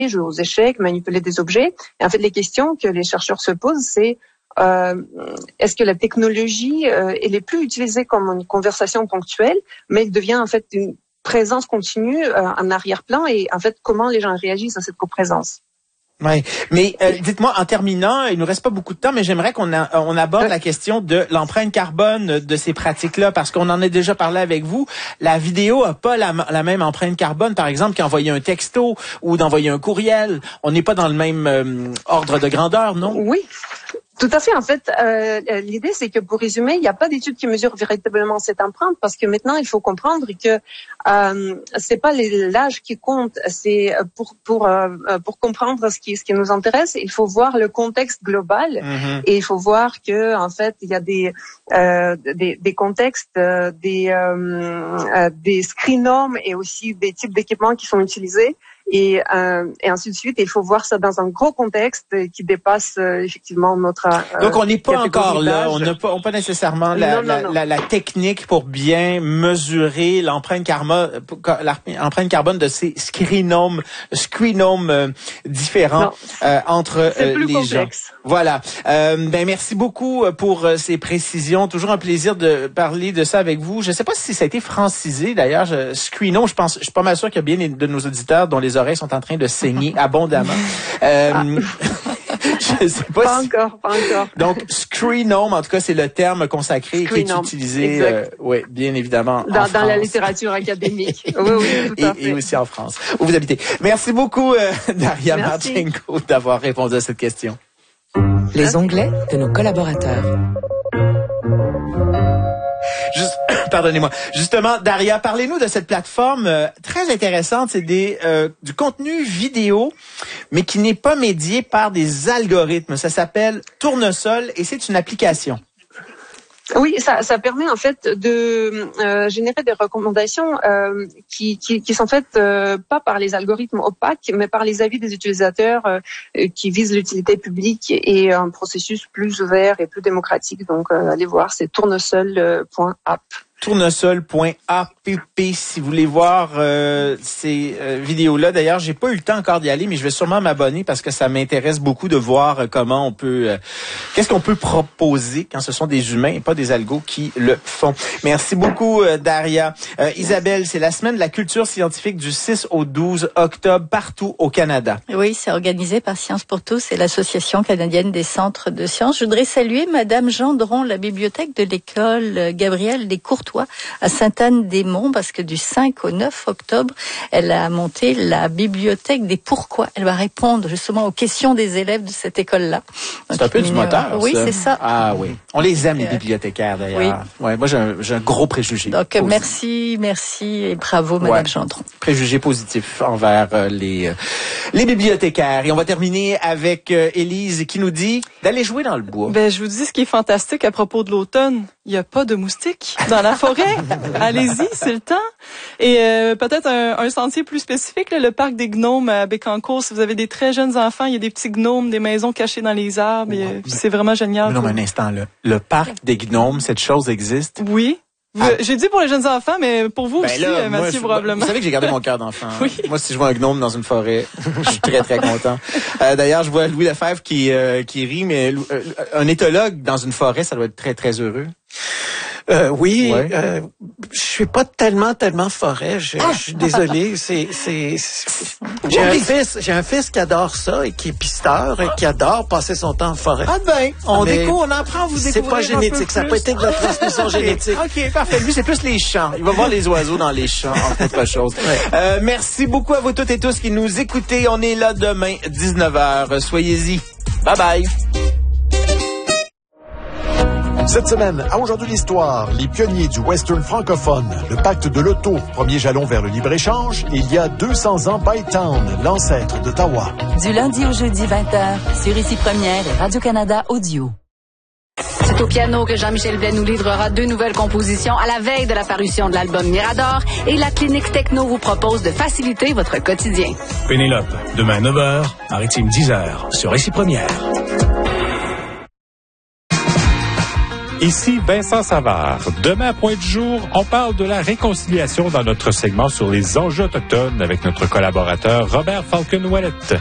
jouer aux échecs, manipuler des objets. Et en fait, les questions que les chercheurs se posent, c'est est-ce que la technologie elle est plus utilisée comme une conversation ponctuelle, mais elle devient en fait une présence continue en arrière-plan, et en fait comment les gens réagissent à cette coprésence. Oui, mais dites-moi, en terminant, il nous reste pas beaucoup de temps, mais j'aimerais qu'on aborde la question de l'empreinte carbone de ces pratiques-là, parce qu'on en a déjà parlé avec vous. La vidéo a pas la même empreinte carbone, par exemple, qu'envoyer un texto ou d'envoyer un courriel. On n'est pas dans le même ordre de grandeur, non? Oui. Tout à fait. En fait, l'idée, c'est que pour résumer, il n'y a pas d'études qui mesurent véritablement cette empreinte, parce que maintenant, il faut comprendre que c'est pas l'âge qui compte. C'est pour comprendre ce qui nous intéresse, il faut voir le contexte global, et il faut voir que en fait, il y a des contextes, des screenomes et aussi des types d'équipements qui sont utilisés. Et ainsi de suite. Et il faut voir ça dans un gros contexte qui dépasse effectivement notre. Donc on n'est pas encore là. On n'a pas nécessairement la technique pour bien mesurer l'empreinte carbone de ces screenomes différents entre les complexe. Gens. Voilà. Merci beaucoup pour ces précisions. Toujours un plaisir de parler de ça avec vous. Je ne sais pas si ça a été francisé d'ailleurs. Screenome, je suis pas mal sûr qu'il y a bien de nos auditeurs dont les oreilles sont en train de saigner abondamment. Je sais pas encore. Donc, screenome, en tout cas, c'est le terme consacré qui est utilisé, oui, bien évidemment, dans la littérature académique. Oui, tout à fait. Et aussi en France, où vous habitez. Merci beaucoup, Daria Marchenko, d'avoir répondu à cette question. Les onglets de nos collaborateurs. Pardonnez-moi. Justement, Daria, parlez-nous de cette plateforme très intéressante. C'est du contenu vidéo, mais qui n'est pas médié par des algorithmes. Ça s'appelle Tournesol et c'est une application. Oui, ça permet en fait de générer des recommandations qui sont faites pas par les algorithmes opaques, mais par les avis des utilisateurs qui visent l'utilité publique et un processus plus ouvert et plus démocratique. Donc, allez voir, c'est tournesol.app. Tournesol.app si vous voulez voir ces vidéos-là. D'ailleurs, j'ai pas eu le temps encore d'y aller, mais je vais sûrement m'abonner parce que ça m'intéresse beaucoup de voir comment on peut, qu'est-ce qu'on peut proposer quand ce sont des humains et pas des algos qui le font. Merci beaucoup, Daria. Isabelle, c'est la semaine de la culture scientifique du 6 au 12 octobre partout au Canada. Oui, c'est organisé par Sciences pour tous et l'Association canadienne des centres de sciences. Je voudrais saluer Madame Gendron, la bibliothèque de l'école Gabriel Descourtois à Sainte-Anne-des-Monts, parce que du 5 au 9 octobre, elle a monté la bibliothèque des pourquoi. Elle va répondre justement aux questions des élèves de cette école-là. C'est un peu du moteur. Oui, c'est ça. Ah oui. On les aime, les bibliothécaires, d'ailleurs. Oui. Ouais, moi, j'ai un gros préjugé. Donc, merci et bravo, Madame Gendron. Préjugé positif envers les bibliothécaires. Et on va terminer avec Élise qui nous dit d'aller jouer dans le bois. Je vous dis ce qui est fantastique à propos de l'automne. Il n'y a pas de moustiques dans la forêt. Allez-y, c'est le temps. Et peut-être un sentier plus spécifique, là, le parc des gnomes à Bécancour. Si vous avez des très jeunes enfants, il y a des petits gnomes, des maisons cachées dans les arbres. C'est vraiment génial. Non, mais un instant, là. Le parc des gnomes, cette chose existe? Oui. J'ai dit pour les jeunes enfants, mais pour vous aussi, là, Mathieu, probablement. Vous savez que j'ai gardé mon cœur d'enfant. Oui. Moi, si je vois un gnome dans une forêt, je suis très, très content. D'ailleurs, je vois Louis Lefebvre qui rit, mais un éthologue dans une forêt, ça doit être très, très heureux. Oui, je suis pas tellement forêt. Je suis désolé. J'ai un fils qui adore ça et qui est pisteur et qui adore passer son temps en forêt. Ah ben, on apprend, vous découvrez. C'est pas génétique, ça n'a pas été de la transmission génétique. OK, parfait. Lui, c'est plus les champs. Il va voir les oiseaux dans les champs, entre autres choses. Ouais. Merci beaucoup à vous toutes et tous qui nous écoutez. On est là demain, 19h. Soyez-y. Bye bye. Cette semaine, à Aujourd'hui l'Histoire, les pionniers du western francophone, le pacte de l'auto, premier jalon vers le libre-échange, et il y a 200 ans, Bytown, l'ancêtre d'Ottawa. Du lundi au jeudi 20h, sur Ici Première et Radio-Canada Audio. C'est au piano que Jean-Michel Blais nous livrera 2 nouvelles compositions à la veille de la parution de l'album Mirador, et la Clinique Techno vous propose de faciliter votre quotidien. Pénélope, demain 9h, Maritime 10h, sur Ici Première. Ici Vincent Savard. Demain à Point du jour, on parle de la réconciliation dans notre segment sur les enjeux autochtones avec notre collaborateur Robert Falcon-Ouellette.